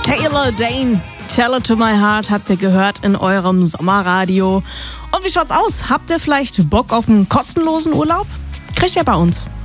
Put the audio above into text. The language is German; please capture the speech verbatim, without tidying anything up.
Taylor Dayne, Tell It to My Heart habt ihr gehört in eurem Sommerradio. Und wie schaut's aus? Habt ihr vielleicht Bock auf einen kostenlosen Urlaub? Kriegt ihr bei uns.